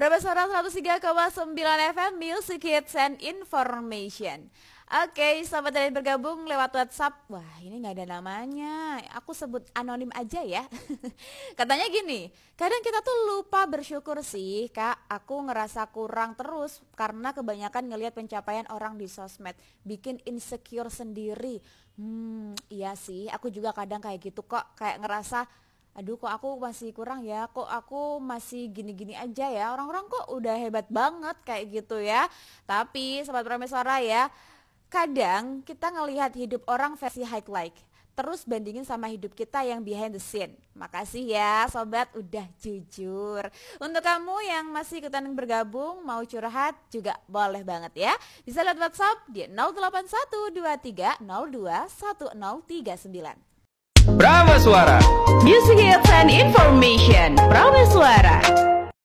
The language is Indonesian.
Suara 103,9 FM Music Hits and Information. Oke, selamat dari bergabung lewat WhatsApp. Wah, ini gak ada namanya. Aku sebut anonim aja ya. Katanya gini, kadang kita tuh lupa bersyukur sih, Kak. Aku ngerasa kurang terus karena kebanyakan ngelihat pencapaian orang di sosmed, bikin insecure sendiri. Iya sih, aku juga kadang kayak gitu kok. Kayak ngerasa, aduh kok aku masih kurang ya, kok aku masih gini-gini aja ya. Orang-orang kok udah hebat banget kayak gitu ya. Tapi Sobat Prameswara ya, kadang kita ngelihat hidup orang versi highlight, terus bandingin sama hidup kita yang behind the scene. Makasih ya sobat udah jujur. Untuk kamu yang masih ikutan bergabung, mau curhat juga boleh banget ya. Bisa lihat WhatsApp di 08123021039. Prameswara Music Hits and Information. Prameswara